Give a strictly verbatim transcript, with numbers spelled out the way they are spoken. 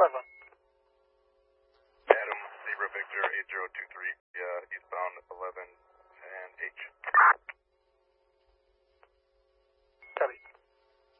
five one. Adam, Zebra Victor eight zero two three, uh, eastbound eleven and H.